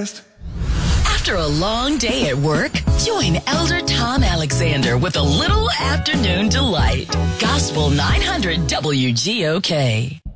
best. After a long day at work, join Elder Tom Alexander with a little afternoon delight. Gospel 900 WGOK.